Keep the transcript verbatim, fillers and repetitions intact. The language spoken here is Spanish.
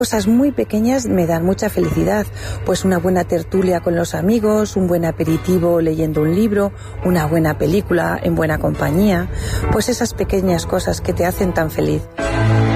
Cosas muy pequeñas me dan mucha felicidad, pues una buena tertulia con los amigos, un buen aperitivo leyendo un libro, una buena película en buena compañía, pues esas pequeñas cosas que te hacen tan feliz.